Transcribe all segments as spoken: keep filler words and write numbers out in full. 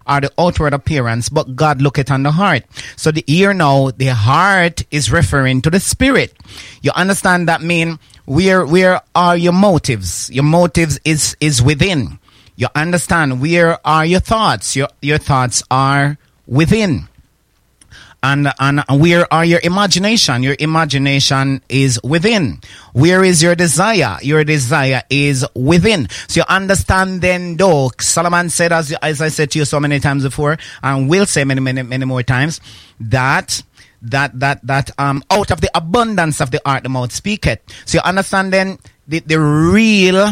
or the outward appearance, but God looketh on the heart. So the here now, the heart is referring to the spirit. You understand that mean where where are your motives? Your motives is is within. You understand where are your thoughts? Your your thoughts are within. And, and where are your imagination? Your imagination is within. Where is your desire? Your desire is within. So you understand then though, Solomon said, as, as I said to you so many times before, and will say many, many, many more times, that that that that um out of the abundance of the heart the mouth speaketh. So you understand then the, the real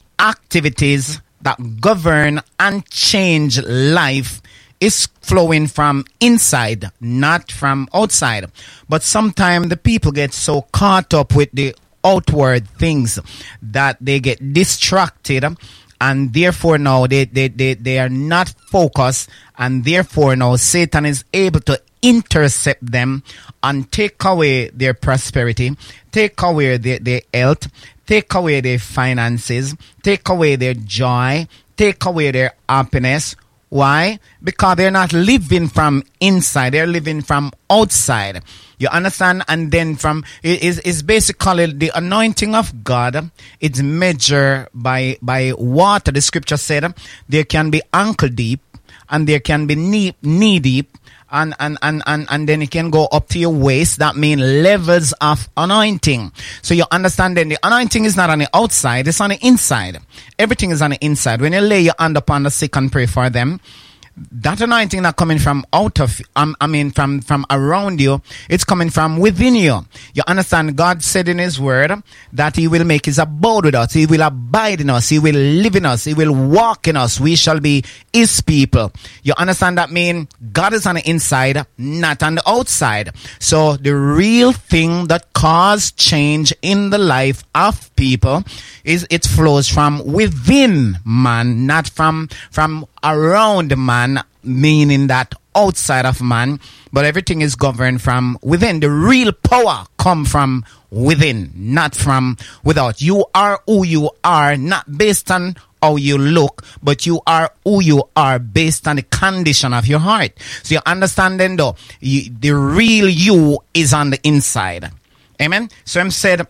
activities that govern and change life is flowing from inside, not from outside. But sometimes the people get so caught up with the outward things that they get distracted, and therefore now they, they, they, they are not focused, and therefore now Satan is able to intercept them and take away their prosperity, take away their, their health, take away their finances, take away their joy, take away their happiness. Why? Because they're not living from inside, they're living from outside. You understand? And then from it is is basically the anointing of God. It's measured by by water. The scripture said there can be ankle deep and there can be knee knee deep. And, and, and, and, and then it can go up to your waist. That means levels of anointing. So you understand then the anointing is not on the outside, it's on the inside. Everything is on the inside. When you lay your hand upon the sick and pray for them, that anointing not coming from out of, um, I mean, from, from around you. It's coming from within you. You understand? God said in his word that he will make his abode with us. He will abide in us. He will live in us. He will walk in us. We shall be his people. You understand that mean God is on the inside, not on the outside. So the real thing that cause change in the life of people is it flows from within man, not from, from around man, meaning that outside of man, but everything is governed from within. The real power come from within, not from without. You are who you are, not based on how you look, but you are who you are based on the condition of your heart. So you understand then though, you, the real you is on the inside. Amen. So I'm said,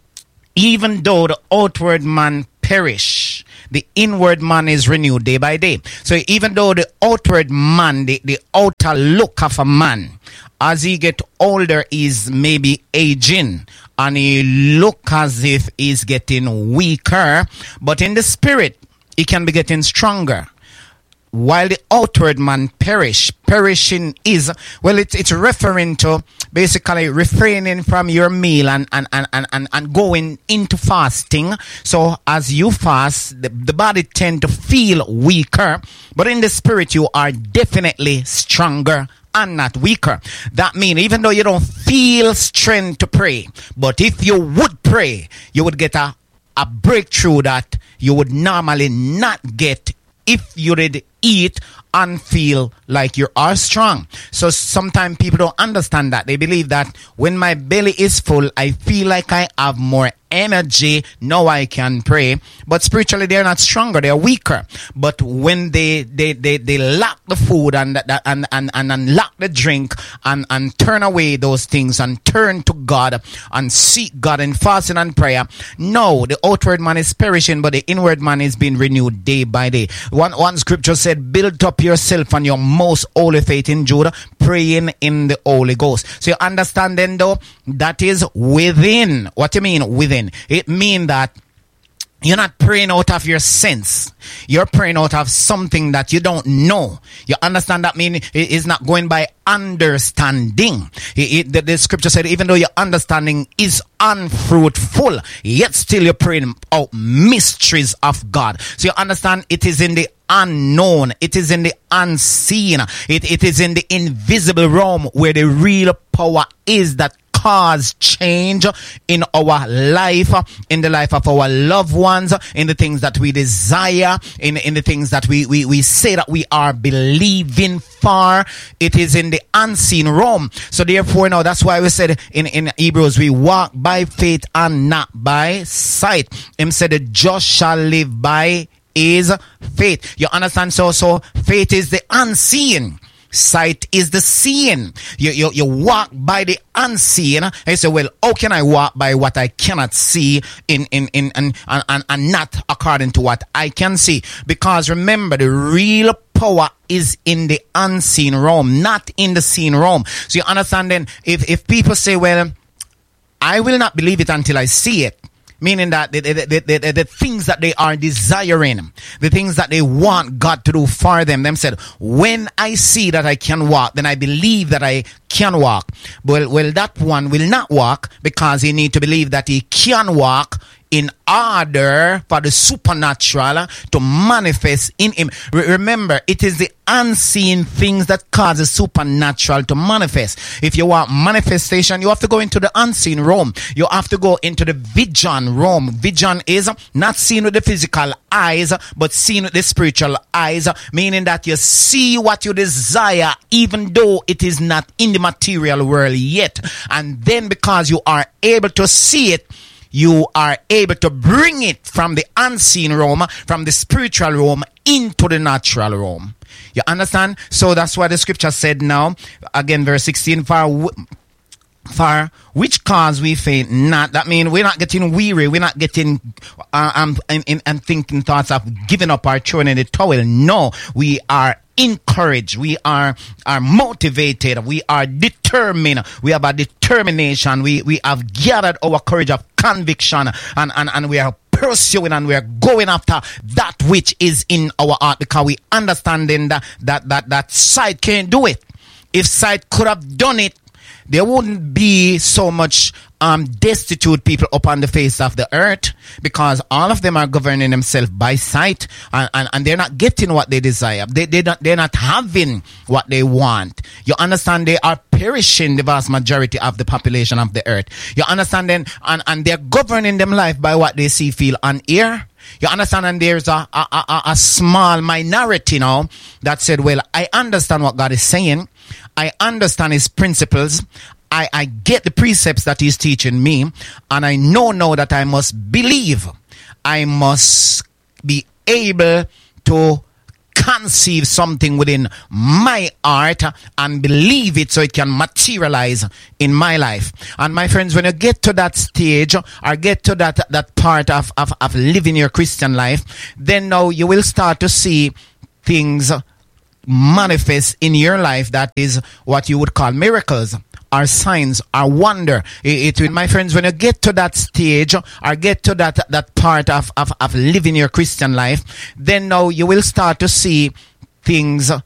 even though the outward man perish, the inward man is renewed day by day. So even though the outward man, the, the outer look of a man, as he get older is maybe aging and he look as if he's getting weaker, but in the spirit he can be getting stronger. While the outward man perish, perishing is, well, it's it's referring to basically refraining from your meal and, and, and, and, and, and going into fasting. So as you fast, the, the body tend to feel weaker, but in the spirit you are definitely stronger and not weaker. That means even though you don't feel strength to pray, but if you would pray, you would get a, a breakthrough that you would normally not get if you did eat and feel like you are strong. So sometimes people don't understand that. They believe that when my belly is full, I feel like I have more energy. Now I can pray. But spiritually, they're not stronger. They're weaker. But when they they, they, they lack the food and, and, and, and, and lack the drink and, and turn away those things and turn to God and seek God in fasting and prayer, no, the outward man is perishing, but the inward man is being renewed day by day. One, one scripture said, build up yourself on your most holy faith in Judah, praying in the Holy Ghost. So you understand then though, that is within. What do you mean within? It means that you're not praying out of your sense. You're praying out of something that you don't know. You understand that mean? It is not going by understanding. It, it, the, the scripture said, even though your understanding is unfruitful, yet still you're praying out mysteries of God. So you understand it is in the unknown. It is in the unseen. It, it is in the invisible realm where the real power is that cause change in our life, in the life of our loved ones, in the things that we desire, in, in the things that we, we, we say that we are believing for. It is in the unseen realm. So therefore now that's why we said in, in Hebrews, we walk by faith and not by sight. Him said the just shall live by is faith. You understand? So, so faith is the unseen. Sight is the seeing. You, you, you walk by the unseen. And you say, well, how can I walk by what I cannot see in, in, in, and, and, and not according to what I can see? Because remember, the real power is in the unseen realm, not in the seen realm. So you understand then, if, if people say, well, I will not believe it until I see it. Meaning that the, the, the, the, the things that they are desiring, the things that they want God to do for them, them said, when I see that I can walk, then I believe that I can walk. Well, well, that one will not walk because he need to believe that he can walk in order for the supernatural to manifest in him. Re- remember, it is the unseen things that cause the supernatural to manifest. If you want manifestation, you have to go into the unseen realm. You have to go into the vision realm. Vision is not seen with the physical eyes, but seen with the spiritual eyes, meaning that you see what you desire, even though it is not in the material world yet. And then because you are able to see it, you are able to bring it from the unseen realm, from the spiritual realm, into the natural realm. You understand? So that's what the scripture said now. Again, verse sixteen, for, for which cause we faint not. That means we're not getting weary. We're not getting uh, um, in, in, and thinking thoughts of giving up our throne in the towel. No, we are encouraged. We are are motivated. We are determined. We have a determination. We we have gathered our courage of conviction, and, and, and we are pursuing and we are going after that which is in our heart, because we understanding that that that, that sight can't do it. If sight could have done it, there wouldn't be so much um, destitute people upon the face of the earth, because all of them are governing themselves by sight, and, and, and they're not getting what they desire. They, they not, they're not having what they want. You understand? They are perishing, the vast majority of the population of the earth. You understand? Then, and, and they're governing them life by what they see, feel, and hear. You understand? And there's a, a, a, a small minority now that said, well, I understand what God is saying. I understand his principles. I, I get the precepts that he's teaching me. And I know now that I must believe. I must be able to conceive something within my heart and believe it so it can materialize in my life. And my friends, when you get to that stage or get to that, that part of, of, of living your Christian life, then now you will start to see things manifest in your life that is what you would call miracles, or signs, or wonder. It, it, my friends, when you get to that stage or get to that that part of, of, of living your Christian life, then now you will start to see things